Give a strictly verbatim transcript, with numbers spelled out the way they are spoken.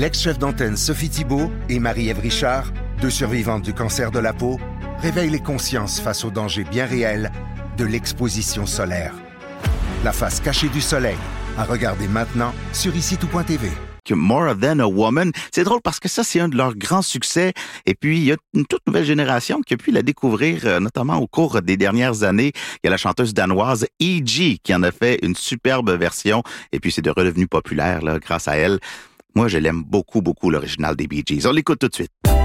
L'ex-chef d'antenne Sophie Thibault et Marie-Ève Richard, deux survivantes du cancer de la peau, réveillent les consciences face aux dangers bien réels de l'exposition solaire. La face cachée du soleil, à regarder maintenant sur ici tout point t v. More Than a Woman. C'est drôle parce que ça, c'est un de leurs grands succès. Et puis, il y a une toute nouvelle génération qui a pu la découvrir, euh, notamment au cours des dernières années. Il y a la chanteuse danoise E G qui en a fait une superbe version. Et puis, c'est de redevenu populaire là, grâce à elle. Moi, je l'aime beaucoup, beaucoup, l'original des Bee Gees. On l'écoute tout de suite.